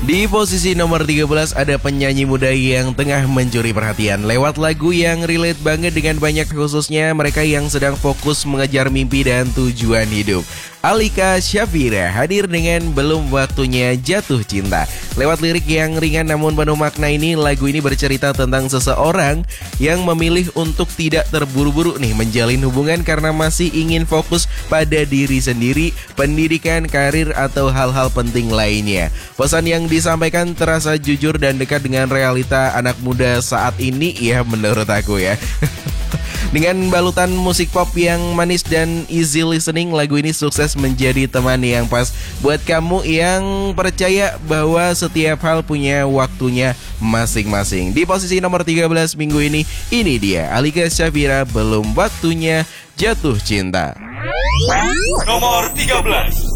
Di posisi nomor 13 ada penyanyi muda yang tengah mencuri perhatian lewat lagu yang relate banget dengan banyak, khususnya mereka yang sedang fokus mengejar mimpi dan tujuan hidup. Alika Syafira hadir dengan Belum Waktunya Jatuh Cinta. Lewat lirik yang ringan namun penuh makna ini, lagu ini bercerita tentang seseorang yang memilih untuk tidak terburu-buru nih menjalin hubungan karena masih ingin fokus pada diri sendiri, pendidikan, karir, atau hal-hal penting lainnya. Pesan yang disampaikan terasa jujur dan dekat dengan realita anak muda saat ini ya, menurut aku ya. Dengan balutan musik pop yang manis dan easy listening, lagu ini sukses menjadi teman yang pas buat kamu yang percaya bahwa setiap hal punya waktunya masing-masing. Di posisi nomor 13 minggu ini dia Alika Syafira, Belum Waktunya Jatuh Cinta. Nomor 13.